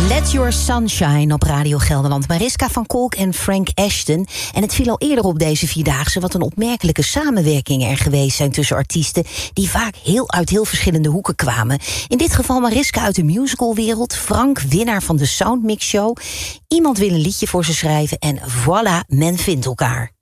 Let Your Sunshine op Radio Gelderland. Mariska van Kolk en Frank Ashton. En het viel al eerder op deze Vierdaagse wat een opmerkelijke samenwerkingen er geweest zijn tussen artiesten die vaak uit heel verschillende hoeken kwamen. In dit geval Mariska uit de musicalwereld, Frank, winnaar van de Soundmix Show. Iemand wil een liedje voor ze schrijven en voilà, men vindt elkaar.